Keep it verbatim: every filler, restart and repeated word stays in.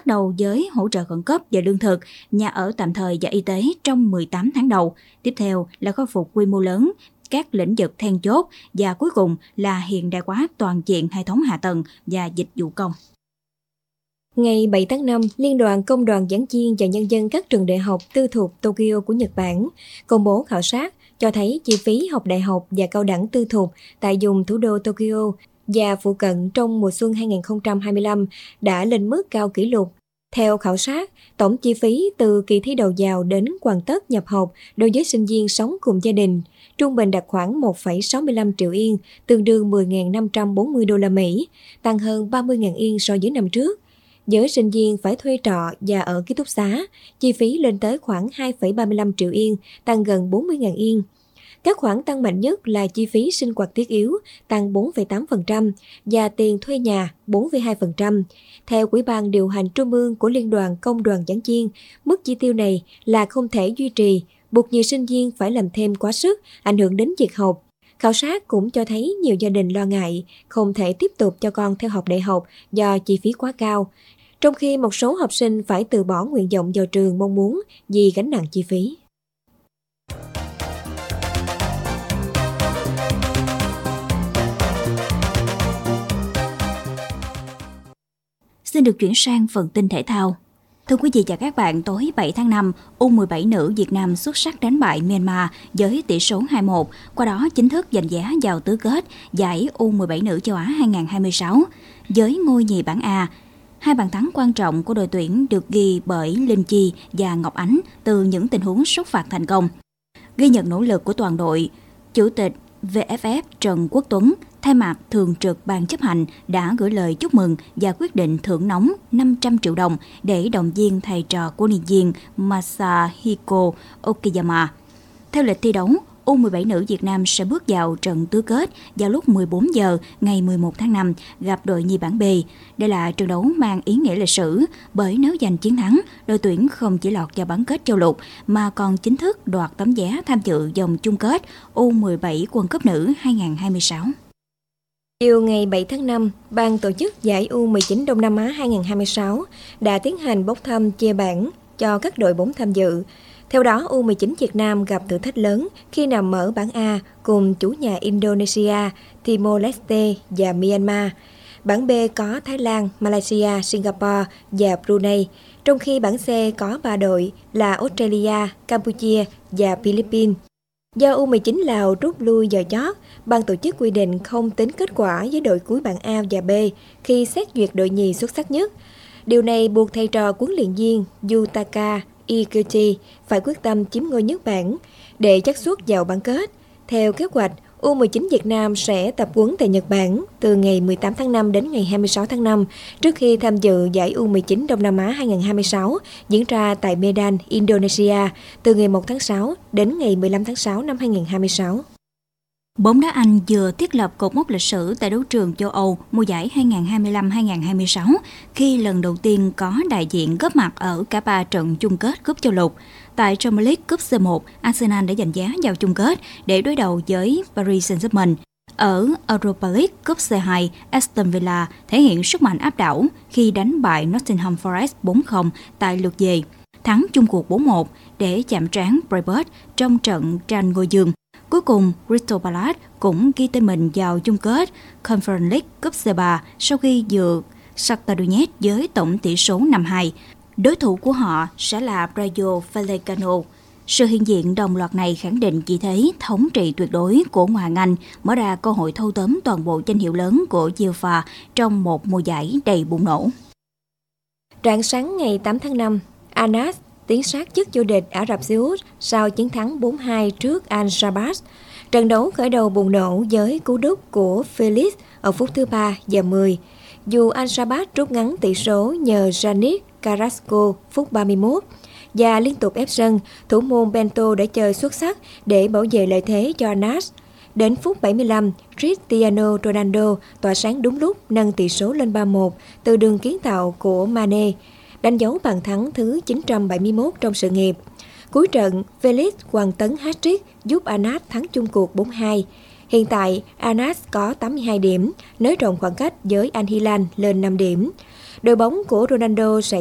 bắt đầu với hỗ trợ khẩn cấp về lương thực, nhà ở tạm thời và y tế trong mười tám tháng đầu. Tiếp theo là khôi phục quy mô lớn các lĩnh vực then chốt và cuối cùng là hiện đại hóa toàn diện hệ thống hạ tầng và dịch vụ công. Ngày bảy tháng năm, Liên đoàn Công đoàn Giảng viên và Nhân dân các trường đại học tư thục Tokyo của Nhật Bản công bố khảo sát cho thấy chi phí học đại học và cao đẳng tư thục tại vùng thủ đô Tokyo và phụ cận trong mùa xuân hai không hai lăm đã lên mức cao kỷ lục. Theo khảo sát, tổng chi phí từ kỳ thi đầu vào đến hoàn tất nhập học đối với sinh viên sống cùng gia đình trung bình đạt khoảng một phẩy sáu mươi lăm triệu yên, tương đương mười nghìn năm trăm bốn mươi đô la Mỹ, tăng hơn ba mươi nghìn yên so với năm trước. Với sinh viên phải thuê trọ và ở ký túc xá, chi phí lên tới khoảng hai phẩy ba mươi lăm triệu yên, tăng gần bốn mươi nghìn yên. Các khoản tăng mạnh nhất là chi phí sinh hoạt thiết yếu, tăng bốn phẩy tám phần trăm và tiền thuê nhà bốn phẩy hai phần trăm. Theo Ủy ban điều hành trung ương của Liên đoàn Công đoàn Giảng viên, mức chi tiêu này là không thể duy trì, buộc nhiều sinh viên phải làm thêm quá sức, ảnh hưởng đến việc học. Khảo sát cũng cho thấy nhiều gia đình lo ngại không thể tiếp tục cho con theo học đại học do chi phí quá cao, trong khi một số học sinh phải từ bỏ nguyện vọng vào trường mong muốn vì gánh nặng chi phí. Xin được chuyển sang phần tin thể thao. Thưa quý vị và các bạn, tối bảy tháng năm, U mười bảy nữ Việt Nam xuất sắc đánh bại Myanmar với tỷ số hai một, qua đó chính thức giành vé vào tứ kết giải U mười bảy nữ châu Á hai không hai sáu. Với ngôi nhì bảng A, hai bàn thắng quan trọng của đội tuyển được ghi bởi Linh Chi và Ngọc Ánh từ những tình huống sút phạt thành công. Ghi nhận nỗ lực của toàn đội, Chủ tịch vê ép ép Trần Quốc Tuấn thay mặt thường trực ban chấp hành đã gửi lời chúc mừng và quyết định thưởng nóng năm trăm triệu đồng để động viên thầy trò của huấn luyện viên Masahiko Okiyama. Theo lịch thi đấu, U mười bảy nữ Việt Nam sẽ bước vào trận tứ kết vào lúc mười bốn giờ ngày mười một tháng năm gặp đội nhì bảng B. Đây là trận đấu mang ý nghĩa lịch sử bởi nếu giành chiến thắng, đội tuyển không chỉ lọt vào bán kết châu lục mà còn chính thức đoạt tấm vé tham dự vòng chung kết U mười bảy World Cup nữ hai không hai sáu. Chiều ngày bảy tháng năm, ban tổ chức giải U mười chín Đông Nam Á hai không hai sáu đã tiến hành bốc thăm chia bảng cho các đội bóng tham dự. Theo đó, U mười chín Việt Nam gặp thử thách lớn khi nằm ở bảng A cùng chủ nhà Indonesia, Timor-Leste và Myanmar. Bảng B có Thái Lan, Malaysia, Singapore và Brunei, trong khi bảng C có ba đội là Australia, Campuchia và Philippines. Do U mười chín Lào rút lui giờ chót, ban tổ chức quy định không tính kết quả với đội cuối bảng A và B khi xét duyệt đội nhì xuất sắc nhất. Điều này buộc thầy trò huấn luyện viên Yutaka Iguchi phải quyết tâm chiếm ngôi nhất bảng để xác suất vào bán kết. Theo kế hoạch, U mười chín Việt Nam sẽ tập huấn tại Nhật Bản từ ngày mười tám tháng năm đến ngày hai mươi sáu tháng năm trước khi tham dự giải U mười chín Đông Nam Á hai không hai sáu diễn ra tại Medan, Indonesia từ ngày một tháng sáu đến ngày mười lăm tháng sáu năm hai không hai sáu. Bóng đá Anh vừa thiết lập cột mốc lịch sử tại đấu trường châu Âu mùa giải hai không hai lăm hai không hai sáu khi lần đầu tiên có đại diện góp mặt ở cả ba trận chung kết cúp châu lục. Tại Premier League Cup C một, Arsenal đã giành vé vào chung kết để đối đầu với Paris Saint-Germain. Ở Europa League Cup C hai, Aston Villa thể hiện sức mạnh áp đảo khi đánh bại Nottingham Forest bốn không tại lượt về, thắng chung cuộc bốn một để chạm trán Brentford trong trận tranh ngôi vương. Cuối cùng, Crystal Palace cũng ghi tên mình vào chung kết Conference League Cup C ba sau khi vượt Shakhtar Donetsk với tổng tỷ số năm hai. Đối thủ của họ sẽ là Rayo Vallecano. Sự hiện diện đồng loạt này khẳng định vị thế thống trị tuyệt đối của Ngoại hạng Anh, mở ra cơ hội thâu tóm toàn bộ danh hiệu lớn của UEFA trong một mùa giải đầy bùng nổ. Rạng sáng ngày tám tháng năm, Al-Nassr tiến sát chức vô địch Ả Rập Xê Út sau chiến thắng bốn hai trước Al-Shabab. Trận đấu khởi đầu bùng nổ với cú đúp của Felix ở phút thứ ba và mười. Dù Al-Shabab rút ngắn tỷ số nhờ Janis Carrasco phút ba mươi mốt và liên tục ép sân, thủ môn Bento đã chơi xuất sắc để bảo vệ lợi thế cho Al-Nassr. Đến phút bảy mươi lăm, Cristiano Ronaldo tỏa sáng đúng lúc nâng tỷ số lên ba một từ đường kiến tạo của Mane, đánh dấu bàn thắng thứ chín trăm bảy mươi mốt trong sự nghiệp. Cuối trận, Felix hoàn tấn hat-trick giúp Al-Nassr thắng chung cuộc bốn hai. Hiện tại, Al-Nassr có tám mươi hai điểm, nới rộng khoảng cách với Al-Hilal lên năm điểm. Đội bóng của Ronaldo sẽ